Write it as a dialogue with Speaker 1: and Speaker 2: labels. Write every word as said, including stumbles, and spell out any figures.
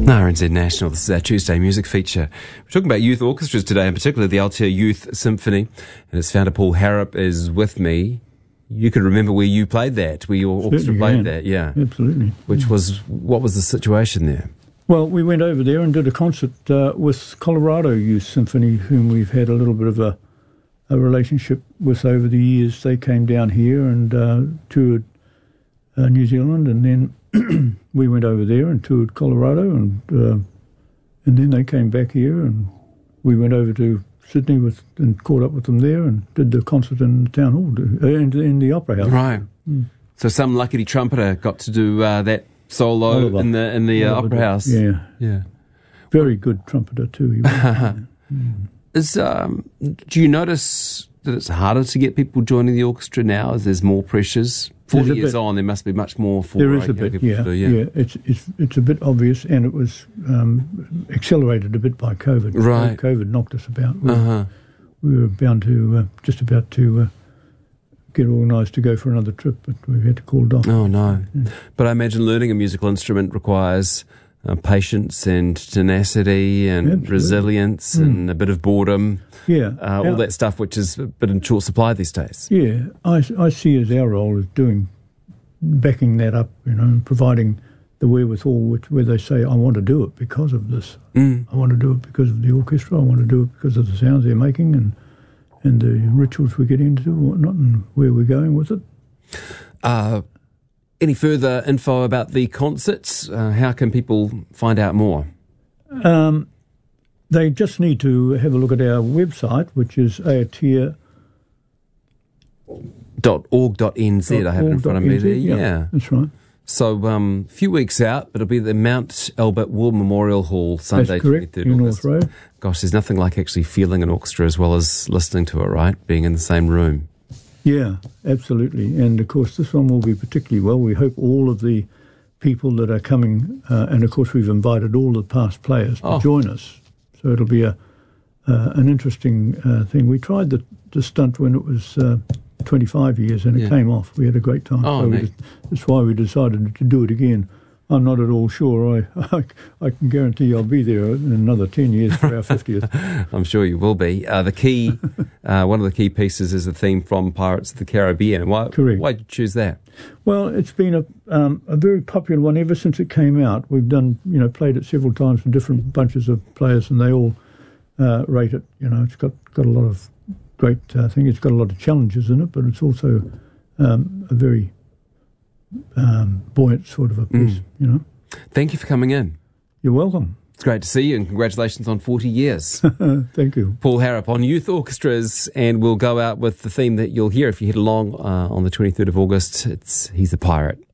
Speaker 1: R N Z National, this is our Tuesday music feature. We're talking about youth orchestras today, in particular the Aotea Youth Symphony, and its founder Paul Harrop is with me. You could remember where you played that, where your orchestra
Speaker 2: Certainly
Speaker 1: played
Speaker 2: can.
Speaker 1: that, yeah.
Speaker 2: Absolutely.
Speaker 1: Which was, what was the situation there?
Speaker 2: Well, we went over there and did a concert uh, with Colorado Youth Symphony, whom we've had a little bit of a, a relationship with over the years. They came down here and uh, toured uh, New Zealand, and then we went over there and toured Colorado, and uh, and then they came back here, and we went over to Sydney with and caught up with them there and did the concert in the town hall, uh, in, in the Opera House.
Speaker 1: Right.
Speaker 2: Mm.
Speaker 1: So some luckety trumpeter got to do uh, that solo
Speaker 2: Oliver.
Speaker 1: in the in the uh,
Speaker 2: Oliver
Speaker 1: Opera
Speaker 2: did.
Speaker 1: House.
Speaker 2: Yeah.
Speaker 1: Yeah.
Speaker 2: Very good trumpeter too. He was. mm.
Speaker 1: Is um, do you notice that it's harder to get people joining the orchestra now as there's more pressures? Forty
Speaker 2: There's a
Speaker 1: years
Speaker 2: bit.
Speaker 1: on, there must be much more for
Speaker 2: There is
Speaker 1: right,
Speaker 2: a
Speaker 1: young
Speaker 2: bit,
Speaker 1: people
Speaker 2: yeah,
Speaker 1: to do,
Speaker 2: yeah.
Speaker 1: yeah.
Speaker 2: It's it's it's a bit obvious, and it was um, accelerated a bit by COVID.
Speaker 1: Right.
Speaker 2: COVID knocked us about. We,
Speaker 1: Uh-huh.
Speaker 2: we were bound to uh, just about to uh, get organised to go for another trip, but we had to call it off.
Speaker 1: Oh, no. But I imagine learning a musical instrument requires uh, patience and tenacity and
Speaker 2: Absolutely.
Speaker 1: resilience
Speaker 2: Mm.
Speaker 1: and a bit of boredom,
Speaker 2: Yeah,
Speaker 1: uh, all
Speaker 2: Our-
Speaker 1: that stuff which is a bit in short supply these days.
Speaker 2: Yeah, I, I see as our role as doing, backing that up, you know, and providing the wherewithal which, where they say, I want to do it because of this.
Speaker 1: Mm.
Speaker 2: I want to do it because of the orchestra. I want to do it because of the sounds they're making and and the rituals we get into and whatnot and where we're going with it.
Speaker 1: Uh, any further info about the concerts? Uh, how can people find out more?
Speaker 2: Um, they just need to have a look at our website, which is aotea
Speaker 1: dot org dot n z, I have it in front of me there.
Speaker 2: Yeah,
Speaker 1: Yeah.
Speaker 2: that's right.
Speaker 1: So um, a few weeks out, but it'll be the Mount Albert War Memorial Hall, Sunday,
Speaker 2: That's correct,
Speaker 1: twenty-third
Speaker 2: in
Speaker 1: August.
Speaker 2: North Road.
Speaker 1: Gosh, there's nothing like actually feeling an orchestra as well as listening to it, right? Being in the same room.
Speaker 2: Yeah, absolutely. And of course, this one will be particularly well. We hope all of the people that are coming, uh, and of course, we've invited all the past players to
Speaker 1: Oh.
Speaker 2: join us. So it'll be a uh, an interesting uh, thing. We tried the, the stunt when it was uh, twenty-five years, and it
Speaker 1: Yeah.
Speaker 2: came off. We had a great time.
Speaker 1: Oh,
Speaker 2: so we
Speaker 1: neat.
Speaker 2: just, that's why we decided to do it again. I'm not at all sure. I, I, I can guarantee I'll be there in another ten years for our fiftieth.
Speaker 1: I'm sure you will be. Uh, the key, uh, one of the key pieces is the theme from Pirates of the Caribbean. Why,
Speaker 2: Correct.
Speaker 1: Why did you choose that?
Speaker 2: Well, it's been a um, a very popular one ever since it came out. We've done, you know, played it several times with different bunches of players, and they all uh, rate it. You know, it's got, got a lot of great uh, things. It's got a lot of challenges in it, but it's also um, a very um, buoyant sort of a piece.
Speaker 1: Mm.
Speaker 2: You know,
Speaker 1: Thank you for coming in.
Speaker 2: you're welcome.
Speaker 1: It's great to see you, and congratulations on forty years.
Speaker 2: Thank you.
Speaker 1: Paul Harrop on Youth Orchestras, and we'll go out with the theme that you'll hear if you head along uh, on the twenty-third of August. It's He's the Pirate.